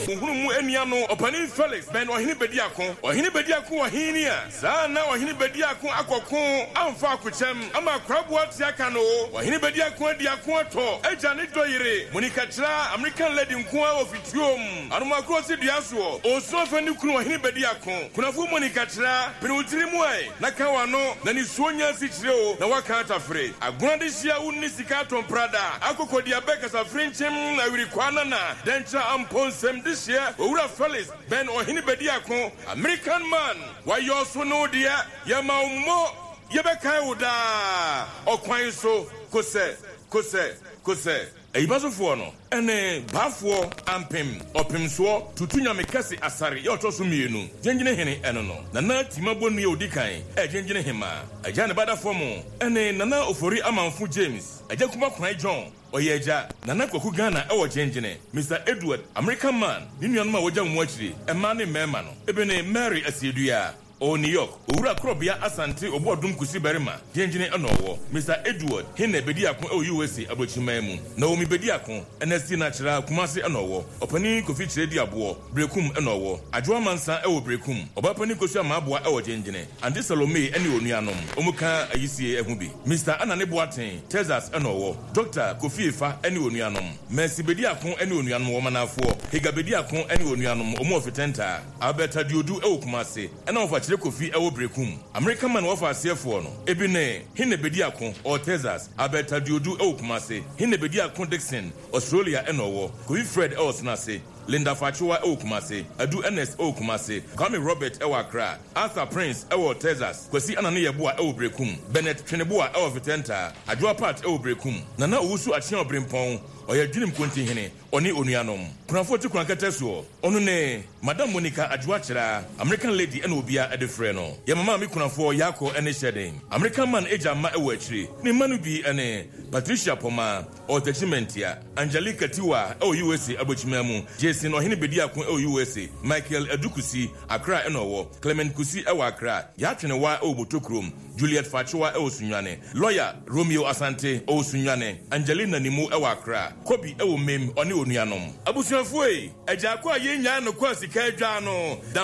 Uhunu Eniano, Opani Felix, Ben or Hinibediacon, or Hinibediacon or Hinia, Sana or Hinibediacon Aquacon, Amfa Kuchem, Ama Crabwat Yakano, or Hinibediacon Diaquato, Ejanito Ire, Monicatra, American Lady Nkua of Itium, Anuma Crossy Diasuo, or Sofaniku Hinibediacon, Kunafu Monicatra, Penutilimwe, Nakawano, Naniswonia Sitio, Nawakata Frey, a Grandisia Unisikaton Prada, Akoko Diabekas of Frenchim, Irikwana, Dencha Amponsem this year, Ura Felix, Ben or Hinibediacon, American man, why you also know dear, Yamaumo, Yabekauda, or Quainso, Kose. Ebazo fuono ene bafo ampem opemso tutunya mekase asare ye otoso mienu genjine hene eno no nana timabonu ye odikan genjine hema aja ne bada fomo ene nana ofori amanfo James aja kuma kwan John oyeja nana kwaku Ghana ewo genjine Mr Edward American man ninuanu ma woja mu akire ema ne mema no ebene Mary Asiedua o New York owura krobia asante obodum kusi berima genjine enowo Mr Edward hene bediakon o USA abochimamu Naomi bediakon NSC natural kumase enowo opani kofi chiredi abo brekum enowo adwoa mansa ewo brekum obapani kosu amaboa ewo genjine ande Salome ene onuanom omuka ayisie ehubi Mr Anane Boaten Texas enowo Dr Kofi Efa ene onuanom Mercy bediakon ene onuanom wo manafo Higa bediakon ene onuanom omo ofitenta Alberta Diodu ewo kumase ena ofa Kofi ewo brekum American man wafa asefo no ebine hine bediakon or Texas Alberta Diodu ewo kumase hine bediakon Dixon Australia enowo Kofi Fred ewo snase Linda Fachiwa ewo kumase Adu NS ewo kumase Kwame Robert ewo Accra Arthur Prince ewo Texas Kwesi Anane Yeboa ewo brekum Bennett Tweneboa ewo Vitenta Adwoa Part ewo brekum Nana Owusu Achia Obrimpon oya dwinim konti hene oni onuanom kunafo ti kunankete so onu ne Madam Monica Adwoachira American lady ene obia edefre no ye mama mi kunafo yako ene shedin American man eja ma ewo achire ni manu bi ene Patricia Poma Otachimentia Angelica Tiwa o USA abochimamu Jason ohene bediakon o USA Michael Edukusi Accra enowo Clement Kusi ewo Accra ya twene wa o botokrom Juliet Fachiwa ewo Sunyane lawyer Romeo Asante o Sunyane Angelina Nimu ewo Accra Kobi ewo mem oni onuanom abusuafo eja kwa ye nya no kwa sika adwa no